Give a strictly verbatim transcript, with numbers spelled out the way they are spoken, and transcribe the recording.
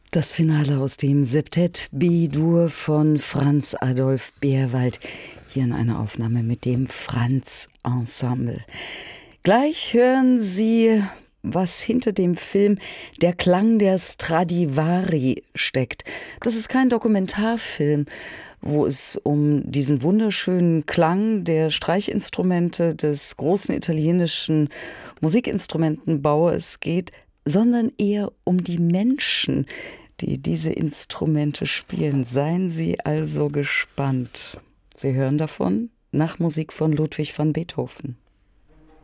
Das Finale aus dem Septett B-Dur von Franz Adolf Beerwald. Hier in einer Aufnahme mit dem Franz Ensemble. Gleich hören Sie, was hinter dem Film Der Klang der Stradivari steckt. Das ist kein Dokumentarfilm, wo es um diesen wunderschönen Klang der Streichinstrumente des großen italienischen Musikinstrumentenbauers geht, sondern eher um die Menschen, die diese Instrumente spielen. Seien Sie also gespannt. Sie hören davon nach Musik von Ludwig van Beethoven.